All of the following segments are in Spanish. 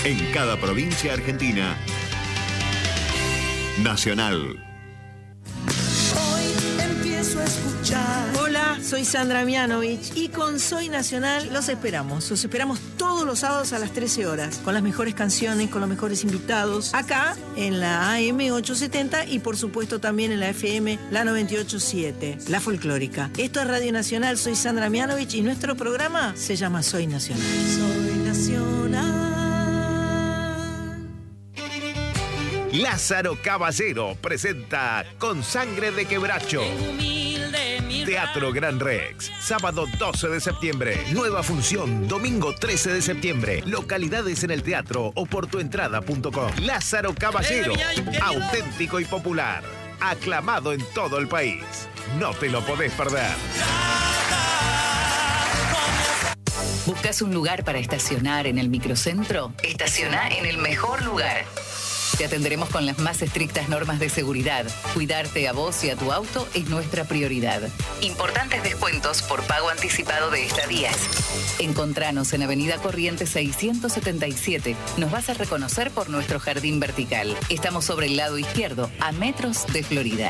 En cada provincia argentina. Nacional. Hoy empiezo a escuchar. Hola, soy Sandra Mianovich y con Soy Nacional los esperamos. Los esperamos todos los sábados a las 13 horas, con las mejores canciones, con los mejores invitados, acá en la AM 870 y por supuesto también en la FM, la 987, la folclórica. Esto es Radio Nacional, soy Sandra Mianovich y nuestro programa se llama Soy Nacional. Soy nacional. Lázaro Caballero presenta Con Sangre de Quebracho. Teatro Gran Rex, sábado 12 de septiembre. Nueva función, domingo 13 de septiembre. Localidades en el teatro o por tuentrada.com. Lázaro Caballero, auténtico y popular. Aclamado en todo el país. No te lo podés perder. ¿Buscas un lugar para estacionar en el microcentro? Estaciona en el mejor lugar. Te atenderemos con las más estrictas normas de seguridad. Cuidarte a vos y a tu auto es nuestra prioridad. Importantes descuentos por pago anticipado de estadías. Encontranos en Avenida Corrientes 677. Nos vas a reconocer por nuestro jardín vertical. Estamos sobre el lado izquierdo, a metros de Florida.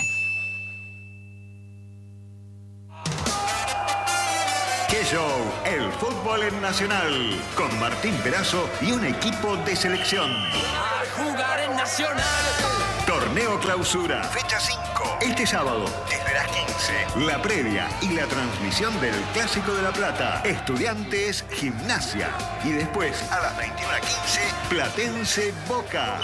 ¡Qué show! El fútbol en Nacional. Con Martín Perazo y un equipo de selección. Jugar en Nacional. Torneo Clausura. Fecha 5. Este sábado, desde las 15. La previa y la transmisión del Clásico de La Plata. Estudiantes Gimnasia. Y después, a las 21:15, Platense Boca.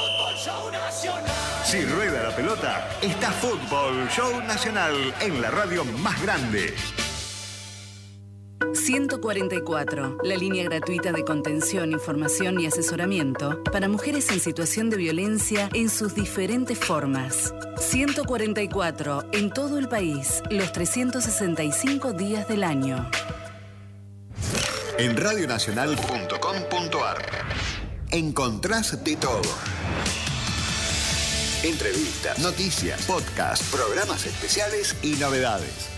Si rueda la pelota, está Fútbol Show Nacional en la radio más grande. 144, la línea gratuita de contención, información y asesoramiento para mujeres en situación de violencia en sus diferentes formas. 144, en todo el país, los 365 días del año. En radionacional.com.ar encontrás de todo. Entrevistas, noticias, podcasts, programas especiales y novedades.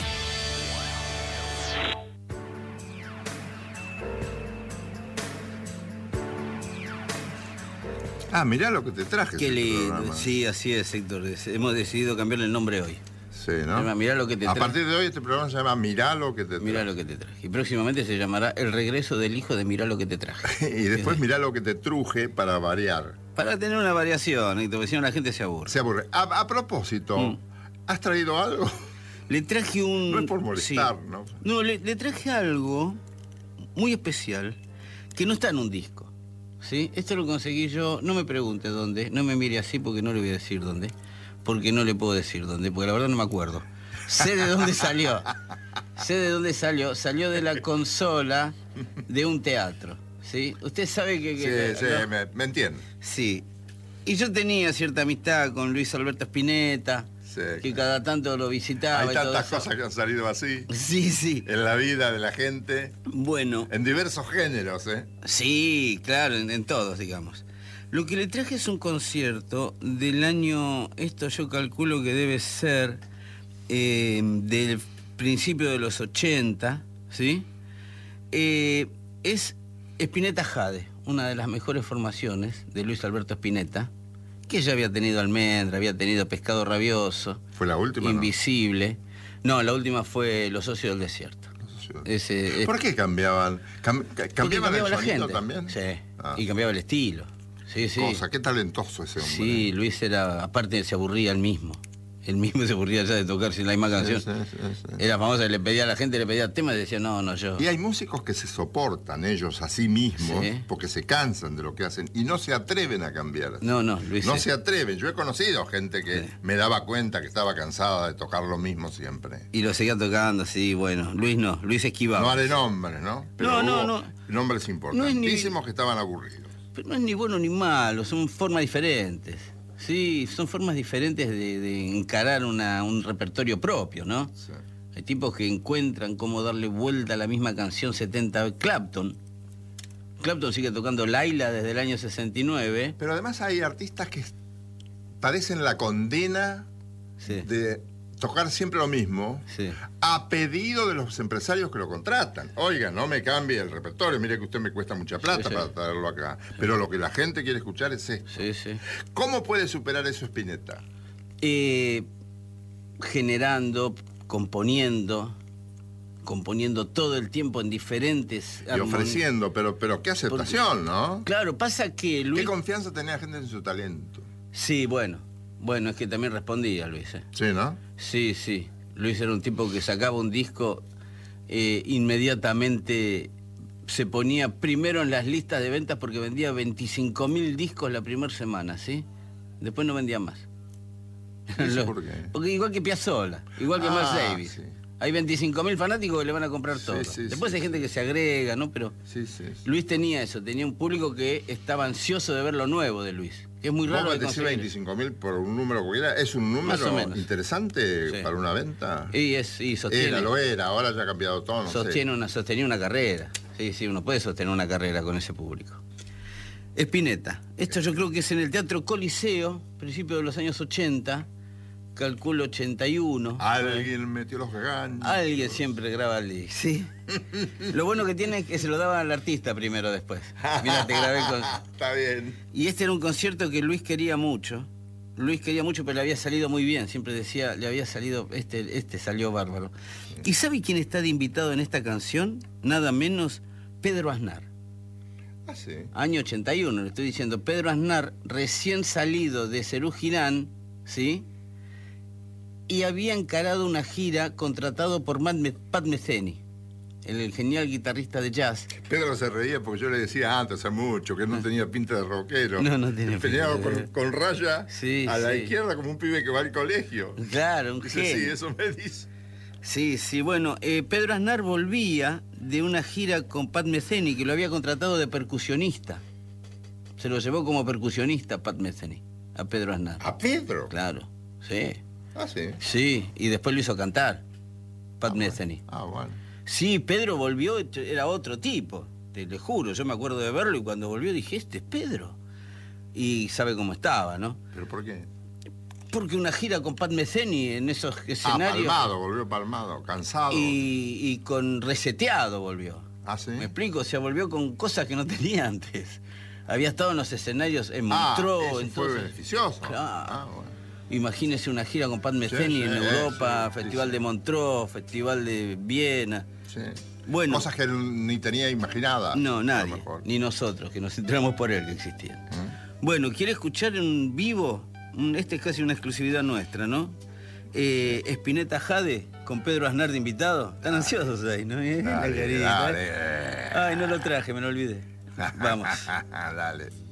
Ah, mirá lo que te traje. Qué lindo. Sí, así es, Héctor. Hemos decidido cambiarle el nombre hoy. Sí, ¿no? Mirá lo que te traje. A partir de hoy este programa se llama Mirá lo que te traje. Mirá lo que te traje. Y próximamente se llamará El regreso del hijo de Mirá lo que te traje. Y después Mirá lo que te truje para variar. Para tener una variación, Héctor, porque si no la gente se aburre. Se aburre. A propósito, ¿has traído algo? Le traje un... No es por molestar, sí. ¿no? No, le traje algo muy especial que no está en un disco. ¿Sí? Esto lo conseguí yo, no me pregunte dónde, no me mire así porque no le voy a decir dónde, porque no le puedo decir dónde, porque la verdad no me acuerdo. Sé de dónde salió, salió de la consola de un teatro, ¿sí? Usted sabe que Sí, ¿no? me entiendo. Sí, y yo tenía cierta amistad con Luis Alberto Spinetta, Sí, que cada tanto lo visitaba. Hay y todo tantas eso. cosas que han salido así. Sí. En la vida de la gente. Bueno. En diversos géneros, ¿eh? Sí, claro, en todos, digamos. Lo que le traje es un concierto del año, esto yo calculo que debe ser del principio de los 80, ¿sí? Es Spinetta Jade, una de las mejores formaciones de Luis Alberto Spinetta, que ya había tenido Almendra, había tenido Pescado Rabioso. ¿Fue la última? Invisible. No, la última fue Los Socios del Desierto. ¿Por qué cambiaban? ¿Cambiaban el la sonido gente también? Sí, Ah. Y cambiaba el estilo. Sí. Qué talentoso ese hombre. Sí, Luis era, aparte se aburría él mismo. Él mismo se aburría ya de tocar sin la misma canción. Sí. Era famosa, le pedía a la gente, le pedía temas y decía, no, yo. Y hay músicos que se soportan ellos a sí mismos, Sí. porque se cansan de lo que hacen y no se atreven a cambiar. No, Luis. No se atreven. Yo he conocido gente que me daba cuenta que estaba cansada de tocar lo mismo siempre. Y lo seguía tocando, sí, bueno. Luis esquivaba. No haré nombres, ¿no? Pero No. hubo nombres importantísimos que estaban aburridos. Pero no es ni bueno ni malo, son formas diferentes. Sí, son formas diferentes de encarar un repertorio propio, ¿no? Sí. Hay tipos que encuentran cómo darle vuelta a la misma canción 70. Clapton sigue tocando Laila desde el año 69. Pero además hay artistas que parecen la condena Sí. de tocar siempre lo mismo, Sí. a pedido de los empresarios que lo contratan. Oiga, no me cambie el repertorio, mire que usted me cuesta mucha plata Sí, sí. para traerlo acá. Pero lo que la gente quiere escuchar es esto. Sí, sí. ¿Cómo puede superar eso Spinetta? Generando, componiendo todo el tiempo en diferentes Y ofreciendo, pero qué aceptación, ¿no? Claro, pasa que Luis... ¿Qué confianza tenía la gente en su talento? Sí, bueno, es que también respondía Luis, ¿eh? Sí, ¿no? Sí, sí. Luis era un tipo que sacaba un disco, inmediatamente se ponía primero en las listas de ventas porque vendía 25.000 discos la primera semana, ¿sí? Después no vendía más. ¿Y eso por qué? Porque igual que Piazzolla, igual que Miles Davis. Sí. Hay 25.000 fanáticos que le van a comprar todo. sí, Después sí, hay gente que se agrega, ¿no? Pero Sí, sí. Luis tenía eso, tenía un público que estaba ansioso de ver lo nuevo de Luis. Que es muy raro ¿Vos de decís conseguir. 25.000 por un número cualquiera? ¿Es un Más o número menos. interesante Sí. para una venta? Y sostiene. Lo era, ahora ya ha cambiado todo, no sé. Sostenía una carrera. Sí, uno puede sostener una carrera con ese público. Spinetta. Esto yo creo que es en el Teatro Coliseo, principio de los años 80, calculo 81. Alguien metió los ganchos. Alguien siempre graba el disco. Sí. Lo bueno que tiene es que se lo daba al artista primero después. Mira, te grabé con... Está bien. Y este era un concierto que Luis quería mucho. Luis quería mucho, pero le había salido muy bien. Siempre decía, le había salido, este salió bárbaro. ¿Y sabe quién está de invitado en esta canción? Nada menos Pedro Aznar. Ah, sí. Año 81, le estoy diciendo. Pedro Aznar, recién salido de Serú Girán, ¿sí? Y había encarado una gira contratado por Pat Metheny, el genial guitarrista de jazz. Pedro se reía porque yo le decía antes, hace mucho, que no tenía pinta de rockero. No tenía Peleaba pinta de- con raya Sí, a la sí. izquierda como un pibe que va al colegio. Claro, un Dice, genio. sí, eso me dice. Sí, bueno, Pedro Aznar volvía de una gira con Pat Metheny, que lo había contratado de percusionista. Se lo llevó como percusionista Pat Metheny, a Pedro Aznar. ¿A Pedro? Claro, sí. Ah, sí. Sí, y después lo hizo cantar, Pat Metheny. Ah, bueno. Sí, Pedro volvió, era otro tipo, te juro. Yo me acuerdo de verlo y cuando volvió dije, este es Pedro. Y sabe cómo estaba, ¿no? ¿Pero por qué? Porque una gira con Pat Metheny en esos escenarios... Volvió palmado, cansado. Y con reseteado volvió. Ah, sí. ¿Me explico? O sea, volvió con cosas que no tenía antes. Había estado en los escenarios en Montreux, eso fue entonces... beneficioso. Claro. Ah, bueno. Imagínese una gira con Pat Metheny en Europa, Festival de Montreux, Festival de Viena. Sí. Bueno. Cosas que él ni tenía imaginadas. No, a lo nadie, mejor. ni nosotros, que nos enteramos por él que existían. Bueno, ¿quiere escuchar en vivo? Este es casi una exclusividad nuestra, ¿no? Spinetta Jade con Pedro Aznar de invitado. Están ansiosos ahí, ¿no? La carita. Dale. Ay, no lo traje, me lo olvidé. Vamos. Dale.